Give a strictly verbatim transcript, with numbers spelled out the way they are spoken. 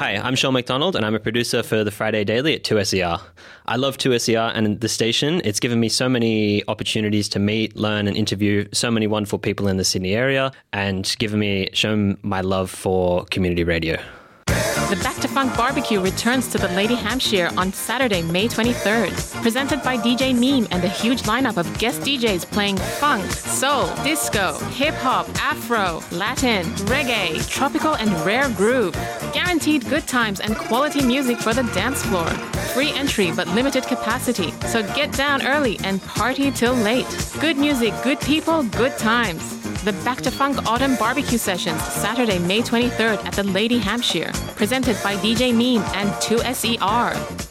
Hi, I'm Sean McDonald, and I'm a producer for the Friday Daily at two S E R. I love two S E R and the station. It's given me so many opportunities to meet, learn, and interview so many wonderful people in the Sydney area, and given me, shown my love for community radio. The Back to Funk Barbecue returns to the Lady Hampshire on Saturday, May twenty-third. Presented by D J Meme and a huge lineup of guest D Js playing funk, soul, disco, hip-hop, afro, Latin, reggae, tropical and rare groove. Guaranteed good times and quality music for the dance floor. Free entry but limited capacity, so get down early and party till late. Good music, good people, good times. The Back to Funk Autumn Barbecue Sessions, Saturday, May twenty-third at the Lady Hampshire. Presented by D J Meme and two S E R.